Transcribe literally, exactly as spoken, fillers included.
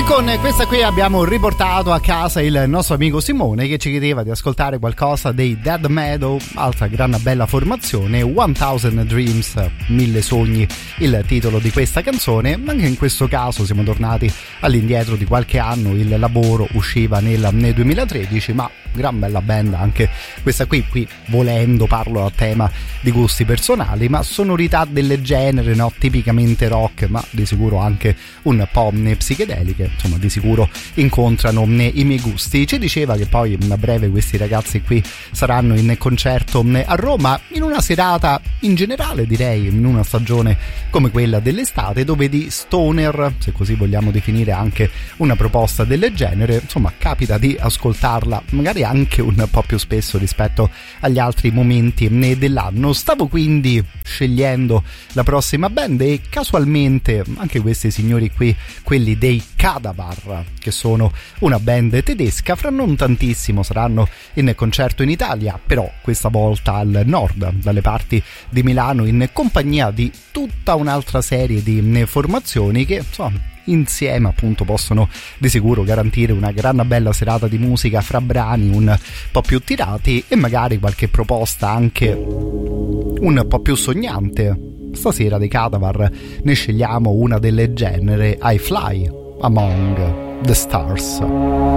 Con questa qui abbiamo riportato a casa il nostro amico Simone, che ci chiedeva di ascoltare qualcosa dei Dead Meadow, altra gran bella formazione. One Thousand Dreams, mille sogni, il titolo di questa canzone. Ma anche in questo caso siamo tornati all'indietro di qualche anno, il lavoro usciva nel, nel duemilatredici, ma gran bella band anche questa qui. Qui volendo parlo a tema di gusti personali, ma sonorità del genere, no? Tipicamente rock, ma di sicuro anche un po' psichedeliche, insomma di sicuro incontrano i miei gusti. Ci diceva che poi a breve questi ragazzi qui saranno in concerto a Roma, in una serata in generale, direi in una stagione come quella dell'estate, dove di stoner, se così vogliamo definire anche una proposta del genere, insomma capita di ascoltarla magari anche un po' più spesso rispetto agli altri momenti dell'anno. Stavo quindi scegliendo la prossima band e casualmente anche questi signori qui, quelli dei Cadavar, che sono una band tedesca, fra non tantissimo saranno in concerto in Italia, però questa volta al nord, dalle parti di Milano, in compagnia di tutta un'altra serie di formazioni che insomma insieme appunto possono di sicuro garantire una gran bella serata di musica fra brani un po' più tirati e magari qualche proposta anche un po' più sognante. Stasera dei Cadavar ne scegliamo una del genere, I Fly Among the Stars.